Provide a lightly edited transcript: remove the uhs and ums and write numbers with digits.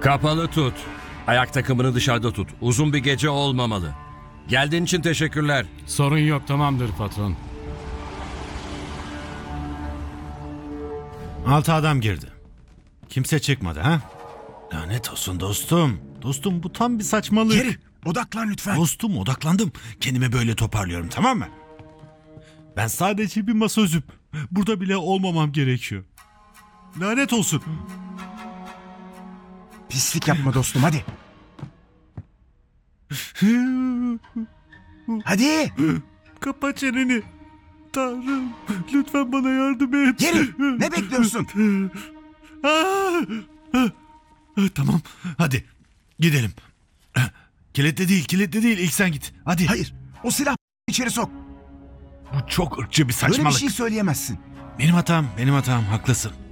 Kapalı tut. Ayak takımını dışarıda tut. Uzun bir gece olmamalı. Geldiğin için teşekkürler. Sorun yok, tamamdır patron. 6 adam girdi. Kimse çıkmadı ha? Lanet olsun dostum. Dostum bu tam bir saçmalık. Geri odaklan lütfen. Dostum odaklandım. Kendimi böyle toparlıyorum, tamam mı? Ben sadece bir masözüm. Burada bile olmamam gerekiyor. Lanet olsun. Pislik yapma dostum, hadi. Hadi. Kapa çeneni. Tanrım lütfen bana yardım et. Geri. Ne bekliyorsun? Tamam hadi gidelim. Kilitli değil, ilk sen git. Hadi. Hayır. O silah içeri sok. Bu çok ırkçı bir Böyle saçmalık. bir şey söyleyemezsin. Benim hatam, haklısın.